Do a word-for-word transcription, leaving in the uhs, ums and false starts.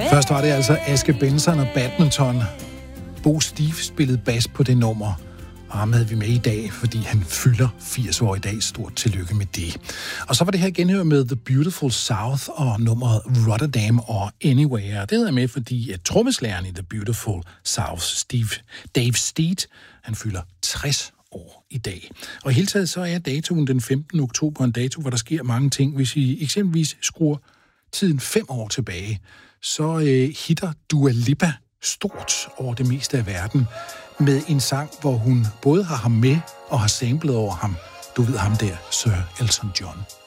Først var det altså Aske Benson og Badminton. Bo Steve spillede bas på det nummer, og ham havde vi med i dag, fordi han fylder firs år i dag. Stort tillykke med det. Og så var det her genhør med The Beautiful South og nummeret Rotterdam og Anywhere. Det havde jeg med, fordi at trommeslageren i The Beautiful South, Steve, Dave Steed, han fylder tres år i dag. Og i hele taget så er datoen den femtende oktober en dato, hvor der sker mange ting. Hvis I eksempelvis skruer tiden fem år tilbage, så øh, hitter Dua Lipa stort over det meste af verden med en sang, hvor hun både har ham med og har samlet over ham. Du ved ham der, Sir Elton John.